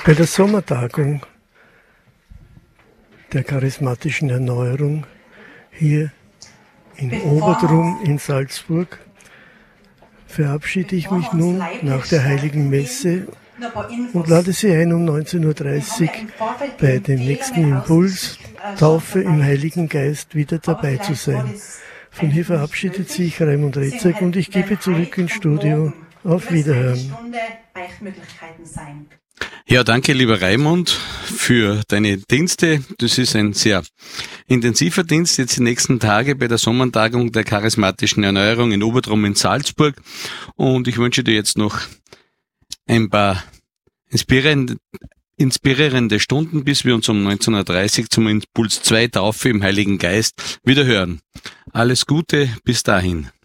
Bei der Sommertagung der charismatischen Erneuerung hier in Obertrum in Salzburg verabschiede ich mich nun nach der Heiligen Messe und lade Sie ein, um 19:30 Uhr bei dem nächsten Impuls Taufe im Heiligen Geist wieder dabei zu sein. Von hier verabschiedet sich Raimund Rezek und ich gebe zurück ins Studio. Auf Wiederhören. Ja, danke, lieber Raimund, für deine Dienste. Das ist ein sehr intensiver Dienst, jetzt die nächsten Tage bei der Sommertagung der charismatischen Erneuerung in Obertrum in Salzburg. Und ich wünsche dir jetzt noch ein paar inspirierende Stunden, bis wir uns um 19:30 Uhr zum Impuls 2 Taufe im Heiligen Geist wieder hören. Alles Gute, bis dahin.